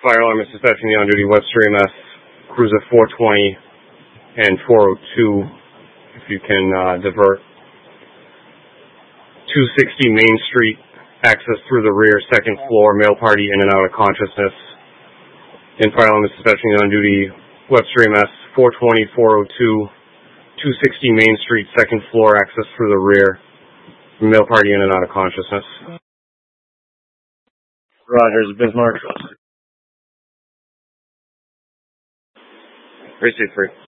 Fire alarm is dispatching the on-duty Webster EMS Cruiser 420 and 402. If you can divert 260 Main Street, access through the rear, second floor, male party in and out of consciousness. And fire alarm is dispatching the on-duty Webster EMS 420, 402, 260 Main Street, second floor, access through the rear, male party in and out of consciousness. Rogers, Bismarck. 323.